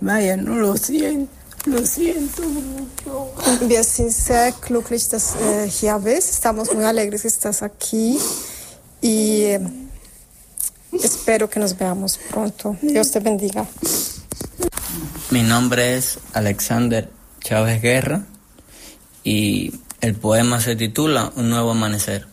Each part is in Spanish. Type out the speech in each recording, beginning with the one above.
Vaya, no lo siento mucho. Wir sind sehr glücklich, dass du hier bist. Estamos muy alegres que estás aquí y espero que nos veamos pronto. Dios te bendiga. Mi nombre es Alexander Chávez Guerra y el poema se titula Un nuevo amanecer.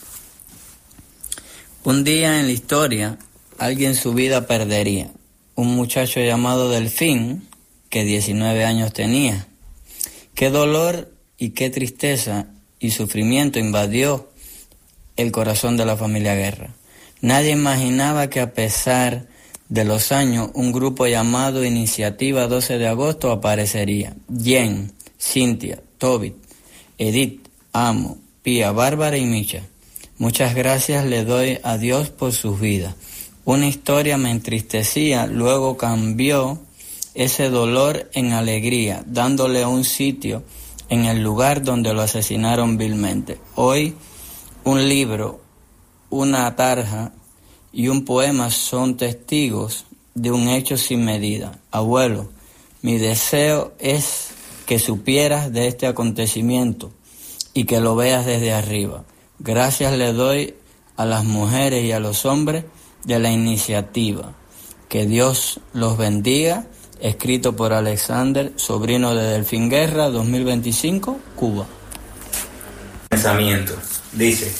Un día en la historia, alguien su vida perdería. Un muchacho llamado Delfín, que 19 años tenía. Qué dolor y qué tristeza y sufrimiento invadió el corazón de la familia Guerra. Nadie imaginaba que a pesar de los años, un grupo llamado Iniciativa 12 de Agosto aparecería. Jen, Cintia, Tobit, Edith, Amo, Pía, Bárbara y Micha. Muchas gracias le doy a Dios por sus vidas. Una historia me entristecía, luego cambió ese dolor en alegría, dándole un sitio en el lugar donde lo asesinaron vilmente. Hoy, un libro, una tarja y un poema son testigos de un hecho sin medida. Abuelo, mi deseo es que supieras de este acontecimiento y que lo veas desde arriba. Gracias le doy a las mujeres y a los hombres de la iniciativa. Que Dios los bendiga. Escrito por Alexander, sobrino de Delfín Guerra, 2025, Cuba. Pensamiento. Dice: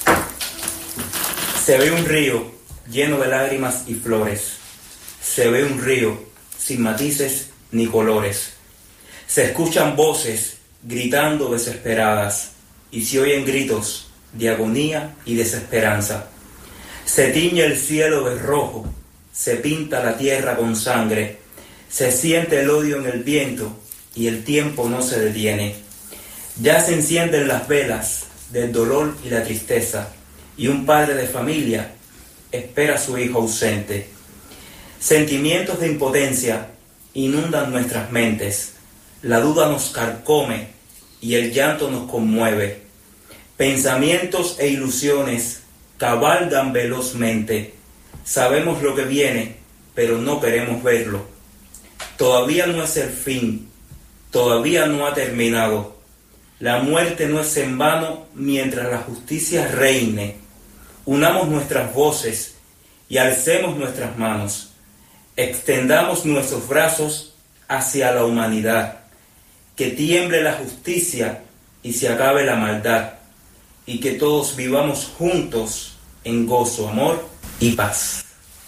se ve un río lleno de lágrimas y flores. Se ve un río sin matices ni colores. Se escuchan voces gritando desesperadas y se oyen gritos de agonía y desesperanza. Se tiñe el cielo de rojo, se pinta la tierra con sangre, se siente el odio en el viento y el tiempo no se detiene. Ya se encienden las velas del dolor y la tristeza y un padre de familia espera a su hijo ausente. Sentimientos de impotencia inundan nuestras mentes, la duda nos carcome y el llanto nos conmueve. Pensamientos e ilusiones cabalgan velozmente. Sabemos lo que viene, pero no queremos verlo. Todavía no es el fin, todavía no ha terminado. La muerte no es en vano mientras la justicia reine. Unamos nuestras voces y alcemos nuestras manos. Extendamos nuestros brazos hacia la humanidad. Que tiemble la justicia y se acabe la maldad. Y que todos vivamos juntos en gozo, amor y paz.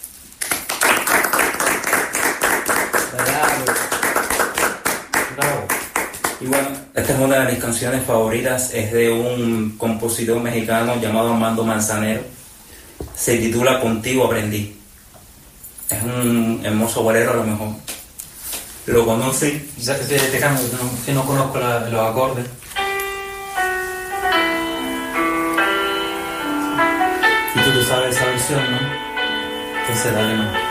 Bravo. Y bueno, esta es una de mis canciones favoritas, es de un compositor mexicano llamado Armando Manzanero. Se titula Contigo aprendí. Es un hermoso bolero, a lo mejor lo conocen. Déjame, que no conozco los acordes. Y tú sabes esa versión, ¿no? Entonces dale, no.